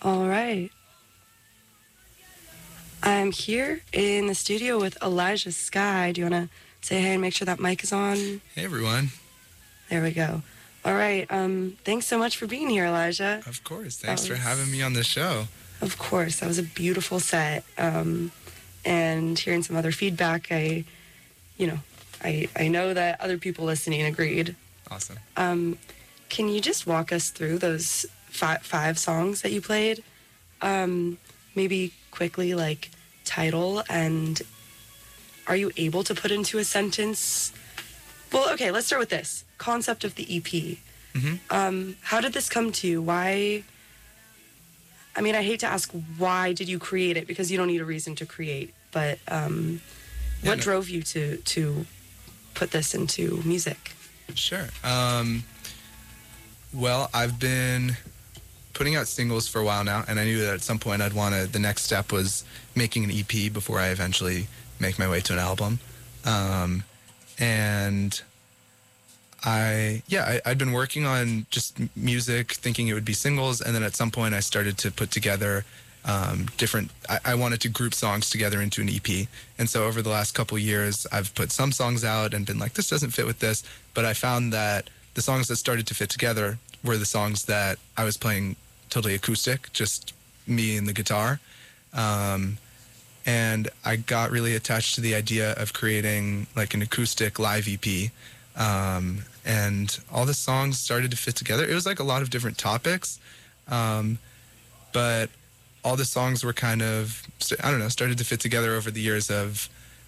All right. I'm here in the studio with Elijah Sky. Do you want to say hey and make sure that mic is on? Hey, everyone. There we go. All right. Thanks so much for being here, Elijah. Of course. Thanks for having me on the show. Of course. That was a beautiful set. And hearing some other feedback, I know that other people listening agreed. Awesome. Can you just walk us through those five songs that you played? Maybe quickly, like title, and are you able to put into a sentence? Well, okay, let's start with this. Concept of the EP. Mm-hmm. How did this come to you? Why? I mean, I hate to ask why did you create it, because you don't need a reason to create, but what drove you to put this into music? Sure. Well, I've been putting out singles for a while now, and I knew that at some point the next step was making an EP before I eventually make my way to an album. And I'd been working on just music, thinking it would be singles, and then at some point I started to put together I wanted to group songs together into an EP. And so over the last couple years, I've put some songs out and been like, this doesn't fit with this. But I found that the songs that started to fit together were the songs that I was playing totally acoustic, just me and the guitar. And I got really attached to the idea of creating like an acoustic live EP. And all the songs started to fit together. It was like a lot of different topics. But all the songs were kind of, started to fit together over the years of,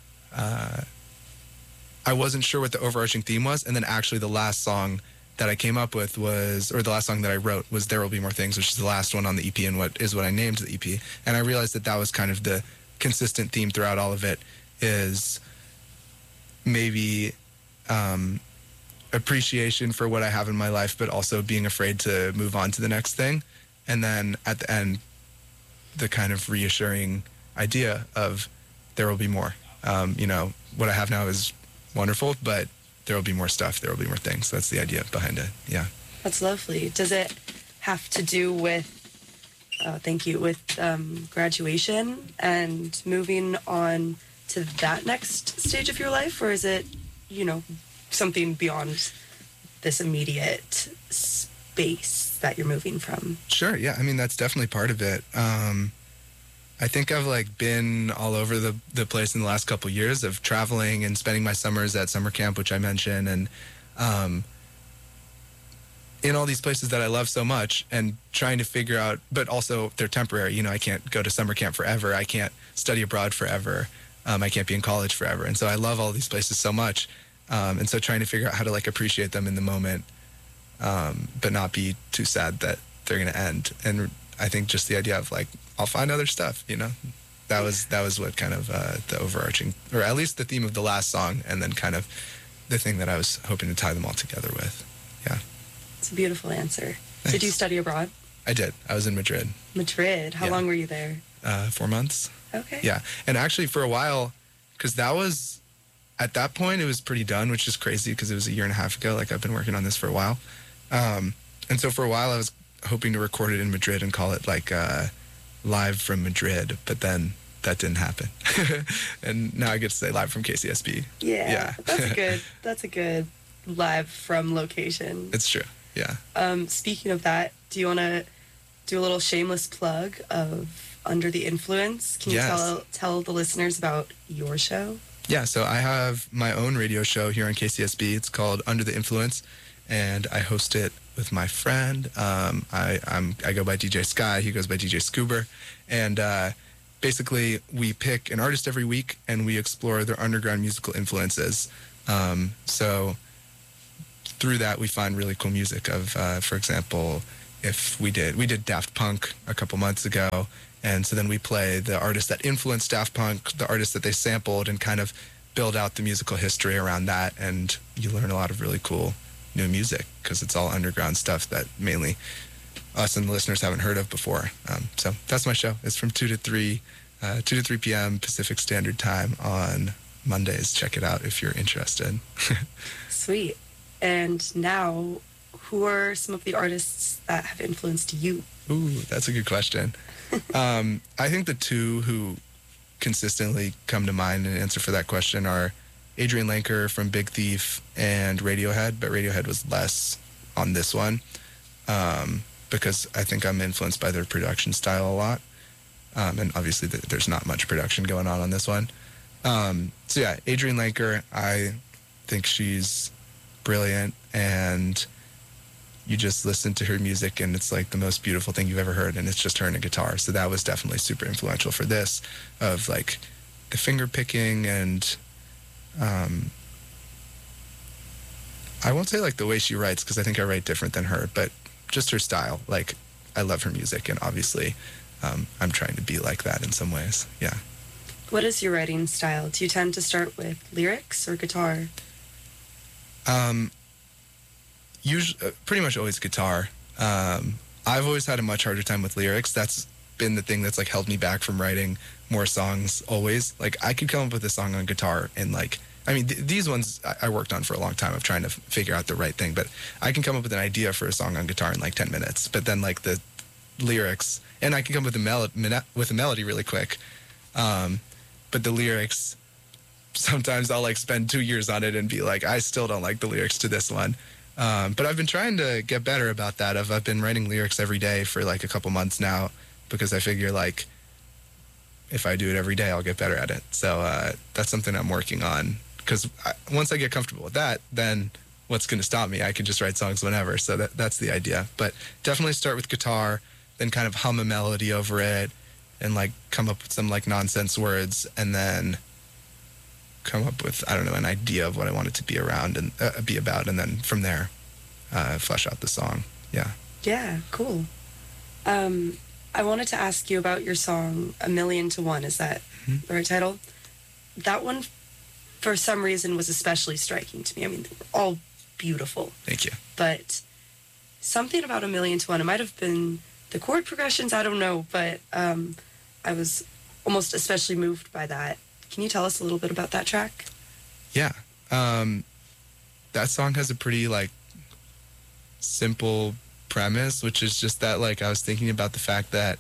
I wasn't sure what the overarching theme was. And then actually the last song that I came up with the last song that I wrote was There Will Be More Things, which is the last one on the EP and what I named the EP. And I realized that was kind of the consistent theme throughout all of it, is maybe appreciation for what I have in my life, but also being afraid to move on to the next thing. And then at the end, the kind of reassuring idea of there will be more. What I have now is wonderful, but there will be more stuff. There will be more things. That's the idea behind it. Yeah. That's lovely. Does it have to do with, graduation and moving on to that next stage of your life? Or is it, something beyond this immediate space that you're moving from? Sure. Yeah. I mean, that's definitely part of it. I think I've been all over the place in the last couple of years of traveling and spending my summers at summer camp, which I mentioned, and in all these places that I love so much, and trying to figure out, but also they're temporary. I can't go to summer camp forever. I can't study abroad forever. I can't be in college forever. And so I love all these places so much. And so trying to figure out how to appreciate them in the moment, but not be too sad that they're going to end. And I think just the idea of I'll find other stuff, that was what kind of the overarching, or at least the theme of the last song, and then kind of the thing that I was hoping to tie them all together with. Yeah. It's a beautiful answer. Thanks. Did you study abroad? I did. I was in Madrid. Madrid. How long were you there? 4 months. Okay. Yeah. And actually for a while, because at that point it was pretty done, which is crazy because it was a year and a half ago. I've been working on this for a while. And so for a while I was hoping to record it in Madrid and call it Live from Madrid, but then that didn't happen. And now I get to say Live from KCSB. Yeah. That's a good live from location. It's true. Yeah. Speaking of that, do you want to do a little shameless plug of Under the Influence? Can you tell the listeners about your show? Yeah, so I have my own radio show here on KCSB. It's called Under the Influence, and I host it with my friend. I go by DJ Sky. He goes by DJ Scuba. And basically, we pick an artist every week, and we explore their underground musical influences. So through that, we find really cool music of, for example, if we did Daft Punk a couple months ago, and so then we play the artist that influenced Daft Punk, the artist that they sampled, and kind of build out the musical history around that, and you learn a lot of really cool new music because it's all underground stuff that mainly us and the listeners haven't heard of before. So that's my show. It's from 2 to 3 p.m. Pacific Standard Time on Mondays. Check it out if you're interested. Sweet. And now who are some of the artists that have influenced you? Ooh, that's a good question. I think the two who consistently come to mind and answer for that question are Adrian Lenker from Big Thief and Radiohead, but Radiohead was less on this one because I think I'm influenced by their production style a lot. And obviously there's not much production going on this one. So yeah, Adrian Lenker, I think she's brilliant, and you just listen to her music and it's like the most beautiful thing you've ever heard, and it's just her and a guitar. So that was definitely super influential for this, of like the finger picking and I won't say like the way she writes, because I think I write different than her, but just her style. Like, I love her music, and obviously I'm trying to be like that in some ways. Yeah. What is your writing style? Do you tend to start with lyrics or guitar? Usually, pretty much always guitar. I've always had a much harder time with lyrics. That's been the thing that's like held me back from writing more songs always. Like, I could come up with a song on guitar and like, I mean, these ones I worked on for a long time of trying to figure out the right thing, but I can come up with an idea for a song on guitar in like 10 minutes, but then like the lyrics, and I can come up with a melody really quick. But the lyrics, sometimes I'll like spend 2 years on it and be like, I still don't like the lyrics to this one. But I've been trying to get better about that. I've been writing lyrics every day for like a couple months now, because I figure like if I do it every day, I'll get better at it. So that's something I'm working on, because once I get comfortable with that, then what's going to stop me? I can just write songs whenever. So that's the idea. But definitely start with guitar, then kind of hum a melody over it and like come up with some like nonsense words, and then come up with, I don't know, an idea of what I want it to be around and be about, and then from there flesh out the song. Yeah. Yeah, cool. I wanted to ask you about your song "A Million to One." Is that the right title? That one, for some reason, was especially striking to me. I mean, they were all beautiful. Thank you. But something about "A Million to One," it might have been the chord progressions, I don't know, but I was almost especially moved by that. Can you tell us a little bit about that track? Yeah. That song has a pretty like simple premise, which is just that like I was thinking about the fact that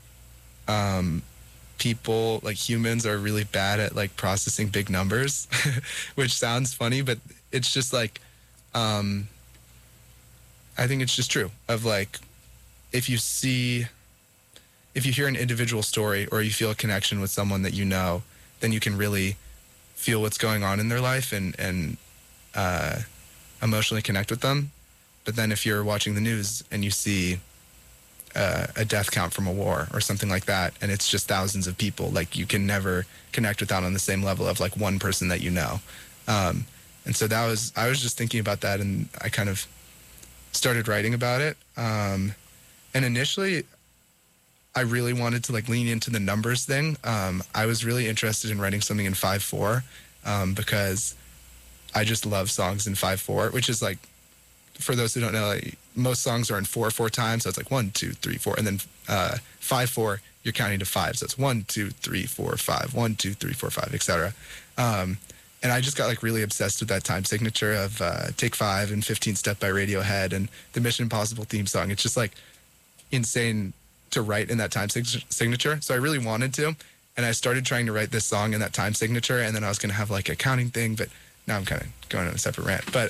people, like humans, are really bad at like processing big numbers, which sounds funny, but it's just like I think it's just true of like, if you hear an individual story or you feel a connection with someone that you know, then you can really feel what's going on in their life and emotionally connect with them. But then if you're watching the news and you see a death count from a war or something like that, and it's just thousands of people, like you can never connect with that on the same level of like one person that you know. And so I was just thinking about that, and I kind of started writing about it. And initially, I really wanted to like lean into the numbers thing. I was really interested in writing something in 5/4 because I just love songs in 5/4, which is like, for those who don't know, like, most songs are in 4/4 time, so it's like 1, 2, 3, 4, and then 5/4 you're counting to 5, so it's 1, 2, 3, 4, 5, 1, 2, 3, 4, 5, etc. And I just got like really obsessed with that time signature of Take 5 and 15 Step by Radiohead and the Mission Impossible theme song. It's just like insane to write in that time signature. So I really wanted to, and I started trying to write this song in that time signature, and then I was going to have like a counting thing, but now I'm kind of going on a separate rant. But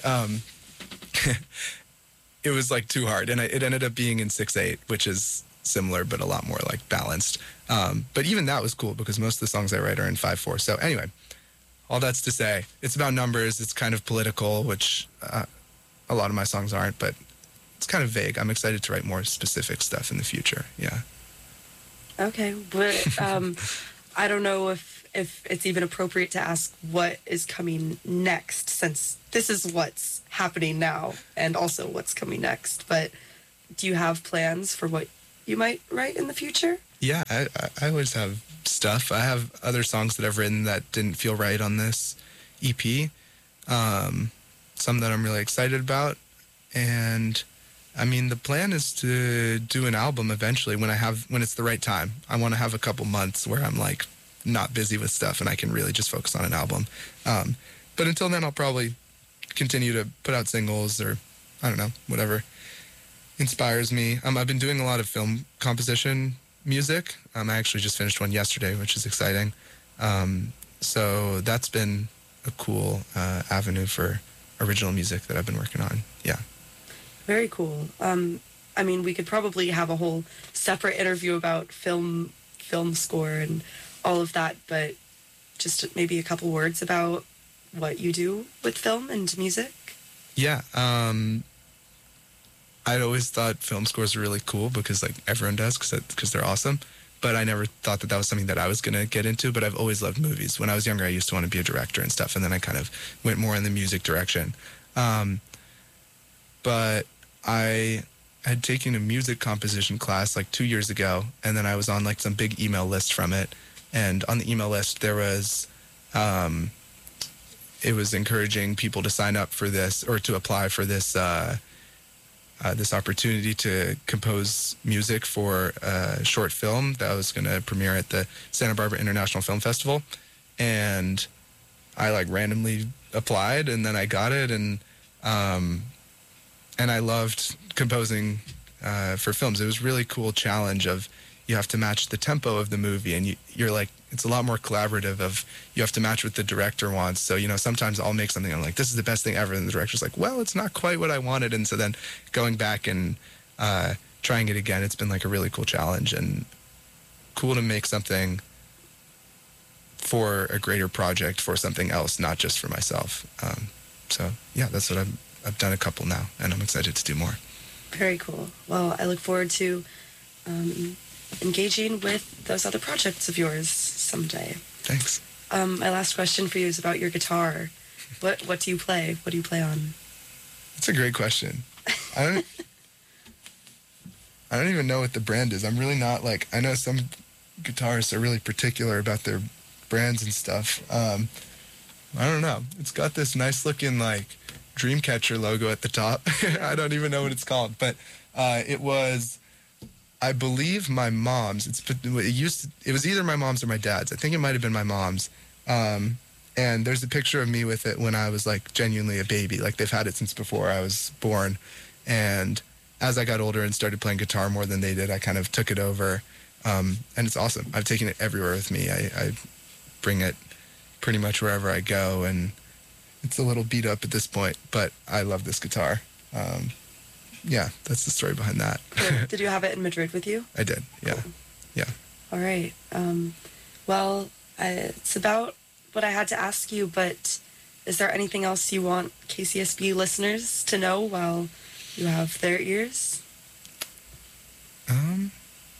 it was like too hard, and it ended up being in 6/8, which is similar but a lot more like balanced. But even that was cool because most of the songs I write are in 5/4. So anyway, all that's to say, it's about numbers. It's kind of political, which a lot of my songs aren't, but it's kind of vague. I'm excited to write more specific stuff in the future. Yeah. Okay, but I don't know if it's even appropriate to ask what is coming next, since this is what's happening now and also what's coming next. But do you have plans for what you might write in the future? Yeah, I always have stuff. I have other songs that I've written that didn't feel right on this EP. Some that I'm really excited about. And I mean, the plan is to do an album eventually when it's the right time. I want to have a couple months where I'm like not busy with stuff and I can really just focus on an album. But until then, I'll probably continue to put out singles or I don't know, whatever inspires me. I've been doing a lot of film composition music. I actually just finished one yesterday, which is exciting. So that's been a cool avenue for original music that I've been working on. Yeah. Very cool. I mean, we could probably have a whole separate interview about film score and all of that, but just maybe a couple words about what you do with film and music. Yeah. I'd always thought film scores were really cool because like everyone does because they're awesome. But I never thought that was something that I was going to get into. But I've always loved movies. When I was younger, I used to want to be a director and stuff. And then I kind of went more in the music direction. But I had taken a music composition class like 2 years ago. And then I was on like some big email list from it. And on the email list, there was, it was encouraging people to sign up for this or to apply for this, this opportunity to compose music for a short film that was going to premiere at the Santa Barbara International Film Festival. And I like randomly applied and then I got it. And I loved composing for films. It was a really cool challenge of you have to match the tempo of the movie and you're like, it's a lot more collaborative of you have to match what the director wants. So, you know, sometimes I'll make something, I'm like, this is the best thing ever. And the director's like, well, it's not quite what I wanted. And so then going back and trying it again, it's been like a really cool challenge and cool to make something for a greater project for something else, not just for myself. So yeah, that's what I've done a couple now and I'm excited to do more. Very cool. Well, I look forward to engaging with those other projects of yours someday. Thanks. My last question for you is about your guitar. What do you play? What do you play on? That's a great question. I don't even know what the brand is. I'm really not like, I know some guitarists are really particular about their brands and stuff. I don't know. It's got this nice looking like Dreamcatcher logo at the top. I don't even know what it's called, but it was, I believe, my mom's. It was either my mom's or my dad's. I think it might have been my mom's. And there's a picture of me with it when I was like genuinely a baby. Like they've had it since before I was born. And as I got older and started playing guitar more than they did, I kind of took it over. And it's awesome. I've taken it everywhere with me. I bring it pretty much wherever I go. And it's a little beat up at this point, but I love this guitar. Yeah, that's the story behind that. Cool. Did you have it in Madrid with you? I did, yeah. Cool. Yeah. All right. Well, it's about what I had to ask you, but is there anything else you want KCSB listeners to know while you have their ears? I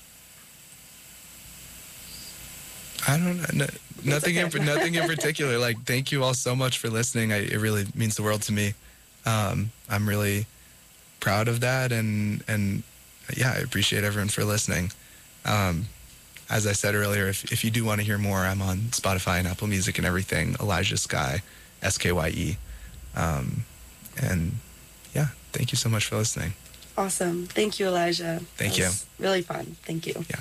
don't know. Nothing in particular. Like, thank you all so much for listening. It really means the world to me. I'm really proud of that, and yeah, I appreciate everyone for listening. As I said earlier, if you do want to hear more, I'm on Spotify and Apple Music and everything. Elijah Skye, Skye. And yeah, thank you so much for listening. Awesome. Thank you, Elijah. Thank you. Really fun. Thank you. Yeah.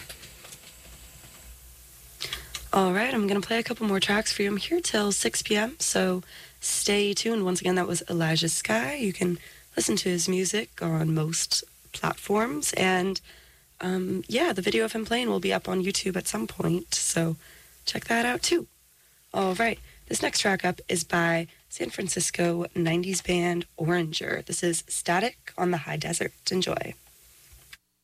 All right, I'm going to play a couple more tracks for you. I'm here till 6 p.m., so stay tuned. Once again, that was Elijah Skye. You can listen to his music on most platforms. And yeah, the video of him playing will be up on YouTube at some point, so check that out too. All right, this next track up is by San Francisco 90s band Oranger. This is Static on the High Desert. Enjoy.